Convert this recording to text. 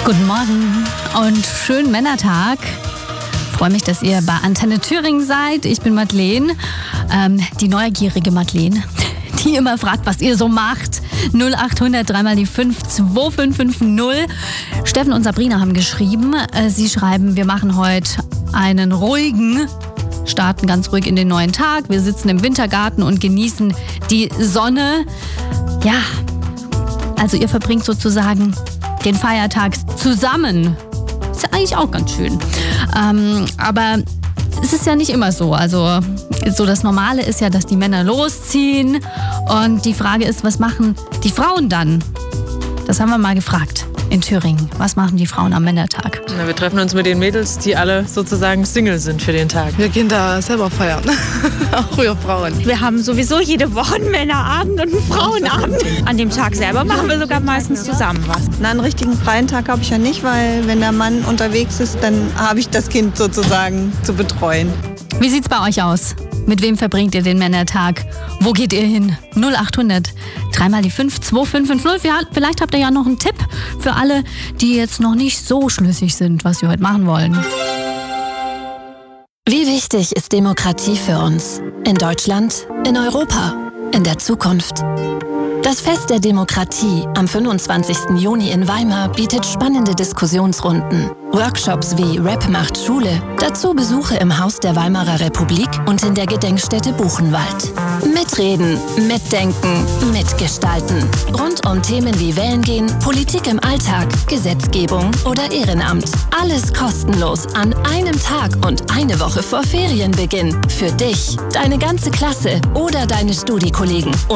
Guten Morgen und schönen Männertag. Ich freue mich, dass ihr bei Antenne Thüringen seid. Ich bin Madeleine, die neugierige Madeleine, die immer fragt, was ihr so macht. 0800 3 mal die 5 2550. Steffen und Sabrina haben geschrieben. Sie schreiben, wir machen heute einen ruhigen, starten ganz ruhig in den neuen Tag. Wir sitzen im Wintergarten und genießen die Sonne. Ja, also ihr verbringt sozusagen den Feiertag zusammen. Ist ja eigentlich auch ganz schön. Aber es ist ja nicht immer so. Also so das Normale ist ja, dass die Männer losziehen. Und die Frage ist, was machen die Frauen dann? Das haben wir mal gefragt in Thüringen. Was machen die Frauen am Männertag? Na, wir treffen uns mit den Mädels, die alle sozusagen Single sind für den Tag. Wir gehen da selber feiern. Auch wir Frauen. Wir haben sowieso jede Woche einen Männerabend und einen Frauenabend. An dem Tag selber machen wir sogar meistens zusammen was. Na, einen richtigen freien Tag habe ich ja nicht, weil wenn der Mann unterwegs ist, dann habe ich das Kind sozusagen zu betreuen. Wie sieht's bei euch aus? Mit wem verbringt ihr den Männertag? Wo geht ihr hin? 0800 3 mal die 5 2550. Vielleicht habt ihr ja noch einen Tipp für alle, die jetzt noch nicht so schlüssig sind, was sie heute machen wollen. Wie wichtig ist Demokratie für uns? In Deutschland, in Europa, in der Zukunft? Das Fest der Demokratie am 25. Juni in Weimar bietet spannende Diskussionsrunden, Workshops wie Rap macht Schule, dazu Besuche im Haus der Weimarer Republik und in der Gedenkstätte Buchenwald. Mitreden, mitdenken, mitgestalten. Rund um Themen wie Wählen gehen, Politik im Alltag, Gesetzgebung oder Ehrenamt. Alles kostenlos an einem Tag und eine Woche vor Ferienbeginn. Für dich, deine ganze Klasse oder deine Studiekollegen.